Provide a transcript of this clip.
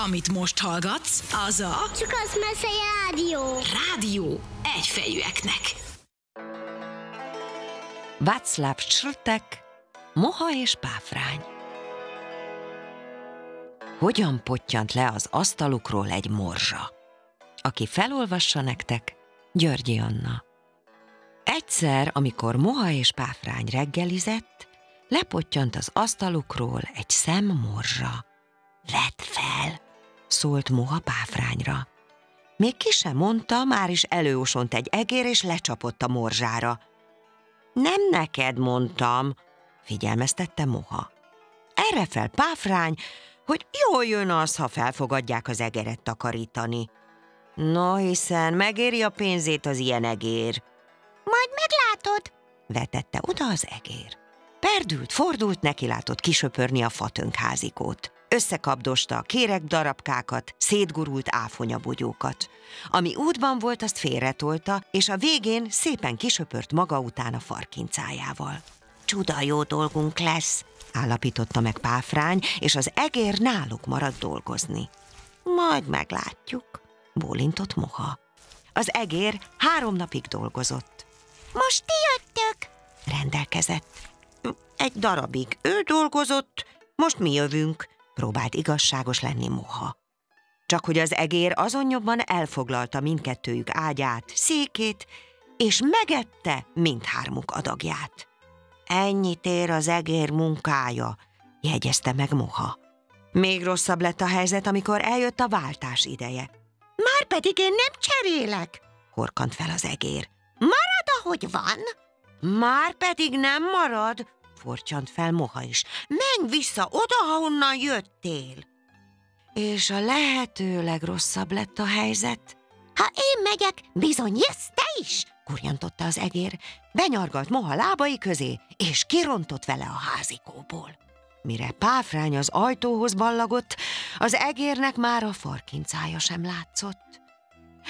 Amit most hallgatsz, az a Csukasz Mesélj Rádió. Rádió egyfejűeknek. Václav Strtek, Moha és Páfrány. Hogyan pottyant le az asztalukról egy morzsa? Aki felolvassa nektek, Györgyi Anna. Egyszer, amikor Moha és Páfrány reggelizett, lepottyant az asztalukról egy szemmorzsa. Vedd fel, szólt Moha Páfrányra. Még ki sem mondta, már is előosont egy egér, és lecsapott a morzsára. Nem neked mondtam, figyelmeztette Moha. Erre fel Páfrány, hogy jól jön az, ha felfogadják az egeret takarítani. No, hiszen megéri a pénzét az ilyen egér. Majd meglátod, vetette oda az egér. Perdült, fordult, nekilátott kisöpörni a fatönkházikót. Összekapdosta a kéreg darabkákat, szétgurult áfonyabogyókat. Ami útban volt, azt félretolta, és a végén szépen kisöpört maga után a farkincájával. Csuda jó dolgunk lesz, állapította meg Páfrány, és az egér náluk maradt dolgozni. Majd meglátjuk, bólintott Moha. Az egér 3 napig dolgozott. Most ti jöttök, rendelkezett. Egy darabig ő dolgozott, most mi jövünk, próbált igazságos lenni Moha. Csak hogy az egér azon jobban elfoglalta mindkettőjük ágyát, székét, és megette mindhármuk adagját. Ennyit ér az egér munkája, jegyezte meg Moha. Még rosszabb lett a helyzet, amikor eljött a váltás ideje. Márpedig én nem cserélek, horkant fel az egér. Marad, ahogy van. Márpedig nem marad, fortyant fel Moha is. Menj vissza oda, ahonnan jöttél. És a lehető legrosszabb lett a helyzet. Ha én megyek, bizony jössz te is, kurjantotta az egér. Benyargalt Moha lábai közé, és kirontott vele a házikóból. Mire Páfrány az ajtóhoz ballagott, az egérnek már a farkincája sem látszott.